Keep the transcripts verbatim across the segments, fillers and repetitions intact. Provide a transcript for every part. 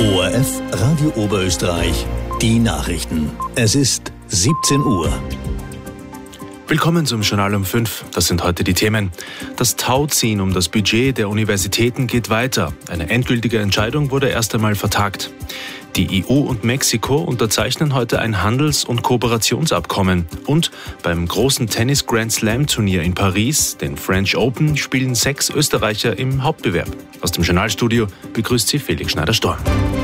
O R F Radio Oberösterreich, die Nachrichten. Es ist siebzehn Uhr. Willkommen zum Journal um fünf. Das sind heute die Themen. Das Tauziehen um das Budget der Universitäten geht weiter. Eine endgültige Entscheidung wurde erst einmal vertagt. Die E U und Mexiko unterzeichnen heute ein Handels- und Kooperationsabkommen. Und beim großen Tennis-Grand-Slam-Turnier in Paris, den French Open, spielen sechs Österreicher im Hauptbewerb. Aus dem Journalstudio begrüßt sie Felix Schneider-Storm.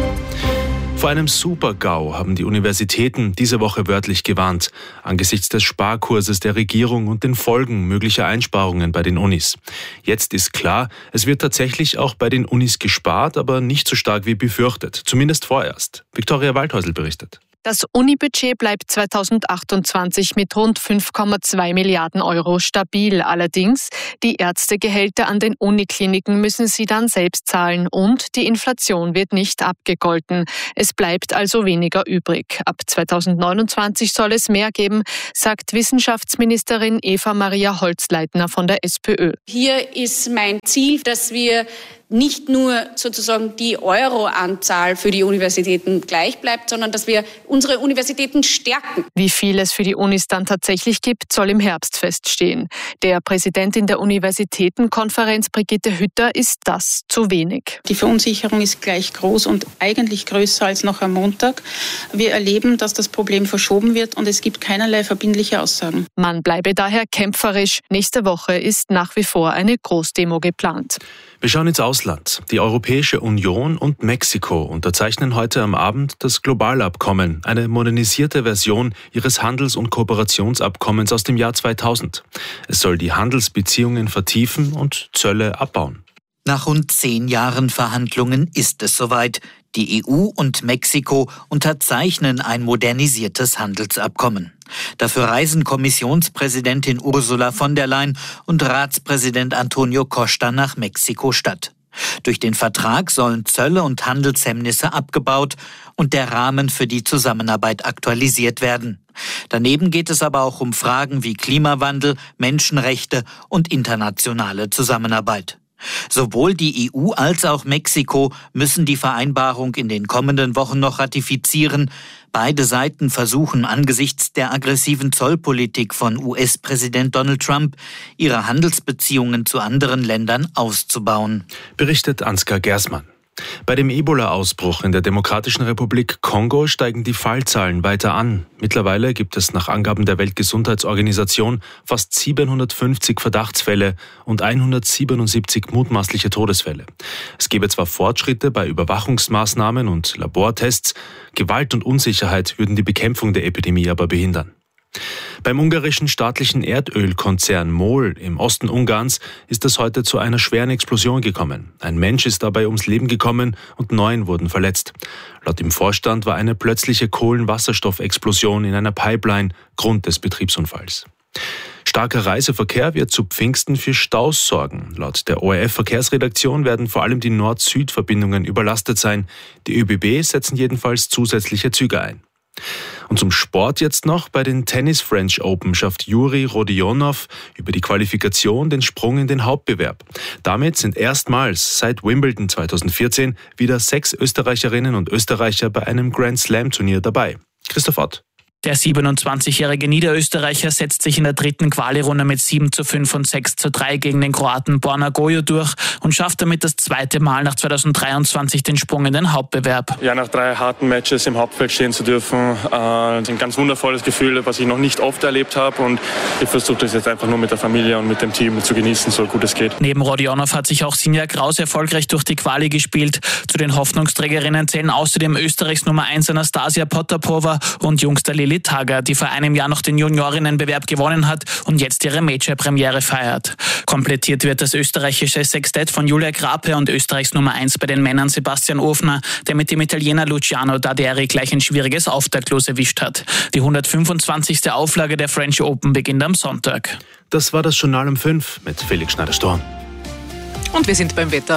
Vor einem Super-GAU haben die Universitäten diese Woche wörtlich gewarnt, angesichts des Sparkurses der Regierung und den Folgen möglicher Einsparungen bei den Unis. Jetzt ist klar, es wird tatsächlich auch bei den Unis gespart, aber nicht so stark wie befürchtet, zumindest vorerst. Viktoria Waldhäusl berichtet. Das Uni-Budget bleibt zweitausendachtundzwanzig mit rund fünf Komma zwei Milliarden Euro stabil. Allerdings, die Ärztegehälter an den Unikliniken müssen sie dann selbst zahlen und die Inflation wird nicht abgegolten. Es bleibt also weniger übrig. Ab zweitausendneunundzwanzig soll es mehr geben, sagt Wissenschaftsministerin Eva-Maria Holzleitner von der SPÖ. Hier ist mein Ziel, dass wir nicht nur sozusagen die Euro-Anzahl für die Universitäten gleich bleibt, sondern dass wir unsere Universitäten stärken. Wie viel es für die Unis dann tatsächlich gibt, soll im Herbst feststehen. Der Präsidentin der Universitätenkonferenz, Brigitte Hütter, ist das zu wenig. Die Verunsicherung ist gleich groß und eigentlich größer als noch am Montag. Wir erleben, dass das Problem verschoben wird und es gibt keinerlei verbindliche Aussagen. Man bleibe daher kämpferisch. Nächste Woche ist nach wie vor eine Großdemo geplant. Wir schauen ins Ausland. Die Europäische Union und Mexiko unterzeichnen heute am Abend das Globalabkommen, eine modernisierte Version ihres Handels- und Kooperationsabkommens aus dem Jahr zweitausend. Es soll die Handelsbeziehungen vertiefen und Zölle abbauen. Nach rund zehn Jahren Verhandlungen ist es soweit. Die E U und Mexiko unterzeichnen ein modernisiertes Handelsabkommen. Dafür reisen Kommissionspräsidentin Ursula von der Leyen und Ratspräsident Antonio Costa nach Mexiko-Stadt. Durch den Vertrag sollen Zölle und Handelshemmnisse abgebaut und der Rahmen für die Zusammenarbeit aktualisiert werden. Daneben geht es aber auch um Fragen wie Klimawandel, Menschenrechte und internationale Zusammenarbeit. Sowohl die E U als auch Mexiko müssen die Vereinbarung in den kommenden Wochen noch ratifizieren. Beide Seiten versuchen angesichts der aggressiven Zollpolitik von U S-Präsident Donald Trump, ihre Handelsbeziehungen zu anderen Ländern auszubauen. Berichtet Ansgar Gersmann. Bei dem Ebola-Ausbruch in der Demokratischen Republik Kongo steigen die Fallzahlen weiter an. Mittlerweile gibt es nach Angaben der Weltgesundheitsorganisation fast siebenhundertfünfzig Verdachtsfälle und hundertsiebenundsiebzig mutmaßliche Todesfälle. Es gebe zwar Fortschritte bei Überwachungsmaßnahmen und Labortests, Gewalt und Unsicherheit würden die Bekämpfung der Epidemie aber behindern. Beim ungarischen staatlichen Erdölkonzern MOL im Osten Ungarns ist es heute zu einer schweren Explosion gekommen. Ein Mensch ist dabei ums Leben gekommen und neun wurden verletzt. Laut dem Vorstand war eine plötzliche Kohlenwasserstoffexplosion in einer Pipeline Grund des Betriebsunfalls. Starker Reiseverkehr wird zu Pfingsten für Staus sorgen. Laut der O R F-Verkehrsredaktion werden vor allem die Nord-Süd-Verbindungen überlastet sein. Die ÖBB setzen jedenfalls zusätzliche Züge ein. Und zum Sport jetzt noch. Bei den Tennis French Open schafft Juri Rodionov über die Qualifikation den Sprung in den Hauptbewerb. Damit sind erstmals seit Wimbledon zweitausendvierzehn wieder sechs Österreicherinnen und Österreicher bei einem Grand Slam Turnier dabei. Christoph Ott. Der siebenundzwanzigjährige Niederösterreicher setzt sich in der dritten Quali-Runde mit sieben zu fünf und sechs zu drei gegen den Kroaten Borna Gojo durch und schafft damit das zweite Mal nach zweitausenddreiundzwanzig den Sprung in den Hauptbewerb. Ja, nach drei harten Matches im Hauptfeld stehen zu dürfen, äh, ein ganz wundervolles Gefühl, was ich noch nicht oft erlebt habe, und ich versuche das jetzt einfach nur mit der Familie und mit dem Team zu genießen, so gut es geht. Neben Rodionov hat sich auch Sinja Kraus erfolgreich durch die Quali gespielt. Zu den Hoffnungsträgerinnen zählen außerdem Österreichs Nummer eins Anastasia Potapova und Jungster Lili Tager, die vor einem Jahr noch den Juniorinnenbewerb gewonnen hat und jetzt ihre Major-Premiere feiert. Komplettiert wird das österreichische Sextett von Julia Grape und Österreichs Nummer eins bei den Männern Sebastian Ofner, der mit dem Italiener Luciano Daderi gleich ein schwieriges Auftaktlos erwischt hat. Die hundertfünfundzwanzigste Auflage der French Open beginnt am Sonntag. Das war das Journal um fünf mit Felix Schneider-Storm. Und wir sind beim Wetter.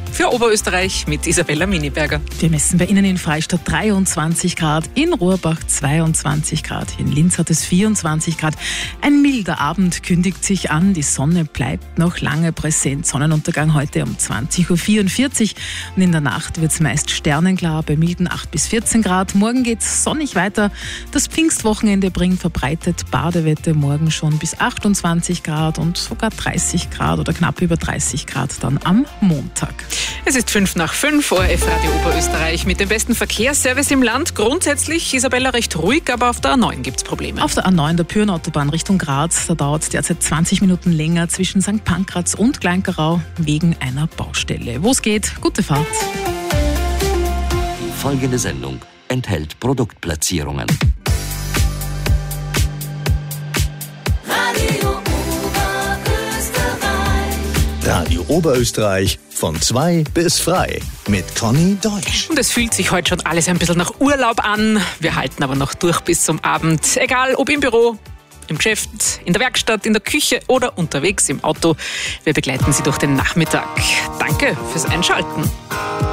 für Oberösterreich mit Isabella Miniberger. Wir messen bei Ihnen in Freistadt dreiundzwanzig Grad, in Rohrbach zweiundzwanzig Grad, in Linz hat es vierundzwanzig Grad. Ein milder Abend kündigt sich an, die Sonne bleibt noch lange präsent. Sonnenuntergang heute um zwanzig Uhr vierundvierzig und in der Nacht wird es meist sternenklar bei milden acht bis vierzehn Grad. Morgen geht es sonnig weiter. Das Pfingstwochenende bringt verbreitet Badewetter, morgen schon bis achtundzwanzig Grad und sogar dreißig Grad oder knapp über dreißig Grad dann am Montag. Es ist fünf nach fünf, O R F Radio Oberösterreich mit dem besten Verkehrsservice im Land. Grundsätzlich, Isabella, recht ruhig, aber auf der A neun gibt es Probleme. Auf der A neun, der Pyrnenautobahn Richtung Graz, da dauert es derzeit zwanzig Minuten länger zwischen Sankt Pankraz und Kleinkarau wegen einer Baustelle. Wo es geht, gute Fahrt. Die folgende Sendung enthält Produktplatzierungen. Radio Oberösterreich von zwei bis frei mit Conny Deutsch. Und es fühlt sich heute schon alles ein bisschen nach Urlaub an. Wir halten aber noch durch bis zum Abend. Egal ob im Büro, im Geschäft, in der Werkstatt, in der Küche oder unterwegs im Auto. Wir begleiten Sie durch den Nachmittag. Danke fürs Einschalten.